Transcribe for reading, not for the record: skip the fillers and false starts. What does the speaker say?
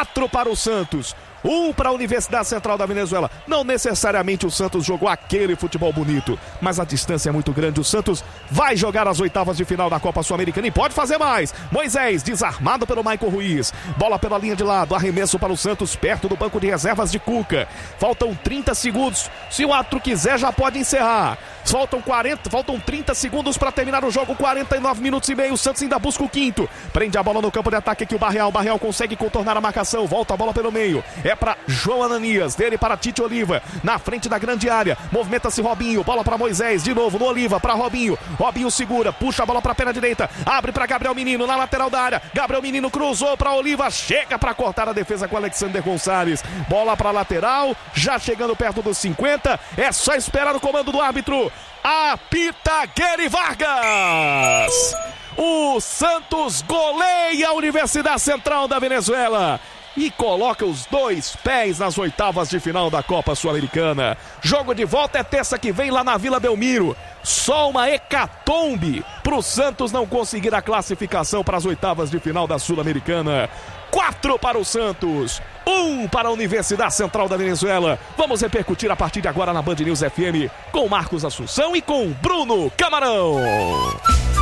4 para o Santos, 1 para a Universidade Central da Venezuela. Não necessariamente o Santos jogou aquele futebol bonito, mas a distância é muito grande. O Santos vai jogar as oitavas de final da Copa Sul-Americana e pode fazer mais. Moisés, desarmado pelo Maicon Ruiz. Bola pela linha de lado, arremesso para o Santos, perto do banco de reservas de Cuca. Faltam 30 segundos. Se o árbitro quiser, já pode encerrar. Faltam 30 segundos para terminar o jogo, 49 minutos e meio. O Santos ainda busca o quinto. Prende a bola no campo de ataque aqui o Barreal. Barreal consegue contornar a marcação. Volta a bola pelo meio. É para João Ananias. Dele para Tite Oliva. Na frente da grande área. Movimenta-se Robinho. Bola para Moisés. De novo no Oliva para Robinho. Robinho segura. Puxa a bola para a perna direita. Abre para Gabriel Menino na lateral da área. Gabriel Menino cruzou para Oliva. Chega para cortar a defesa com Alexander Gonçalves. Bola para lateral. Já chegando perto dos 50. É só esperar o comando do árbitro. Apita Gueri Vargas. O Santos goleia a Universidade Central da Venezuela e coloca os 2 pés nas oitavas de final da Copa Sul-Americana. Jogo de volta é terça que vem lá na Vila Belmiro. Só uma hecatombe para o Santos não conseguir a classificação para as oitavas de final da Sul-Americana. 4 para o Santos, 1 para a Universidade Central da Venezuela. Vamos repercutir a partir de agora na Band News FM com Marcos Assunção e com Bruno Camarão.